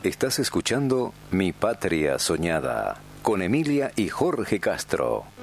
Estás escuchando Mi Patria Soñada con Emilia y Jorge Castro.